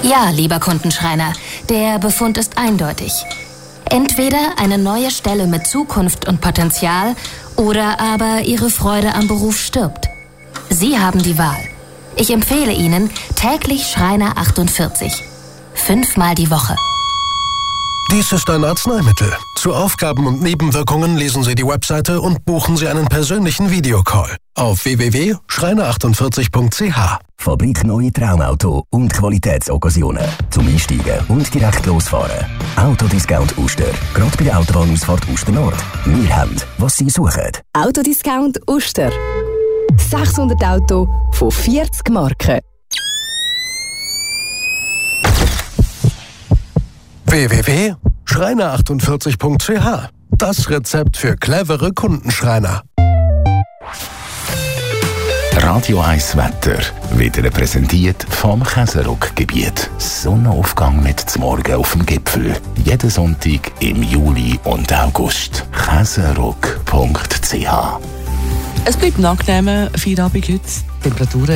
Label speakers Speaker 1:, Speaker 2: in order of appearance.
Speaker 1: Ja, lieber Kundenschreiner, der Befund ist eindeutig. Entweder eine neue Stelle mit Zukunft und Potenzial oder aber Ihre Freude am Beruf stirbt. Sie haben die Wahl. Ich empfehle Ihnen täglich Schreiner 48. 5-mal die Woche.
Speaker 2: Dies ist ein Arzneimittel. Zu Aufgaben und Nebenwirkungen lesen Sie die Webseite und buchen Sie einen persönlichen Videocall auf www.schreiner48.ch.
Speaker 3: Fabrik Neue Traumauto und Qualitätsoccasionen. Zum Einsteigen und direkt losfahren. Autodiscount Uster. Gerade bei der Autobahnausfahrt Uster Nord. Wir haben, was Sie suchen.
Speaker 4: Autodiscount Uster. 600 Autos von 40 Marken.
Speaker 2: www.schreiner48.ch. Das Rezept für clevere Kundenschreiner.
Speaker 5: Radio 1 Wetter wird Ihnen präsentiert vom Käseruck-Gebiet. Sonnenaufgang mit zum Morgen auf dem Gipfel. Jeden Sonntag im Juli und August. Käseruck.ch.
Speaker 6: Es bleibt ein angenehmer Feierabend heute. Temperaturen